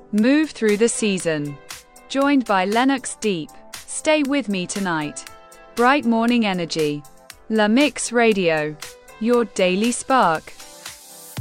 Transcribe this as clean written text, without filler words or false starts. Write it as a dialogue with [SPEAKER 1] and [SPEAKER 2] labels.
[SPEAKER 1] Move through the season. Joined by Lennox Deep. Stay with me tonight. Bright morning energy. La Mix Radio. Your daily spark.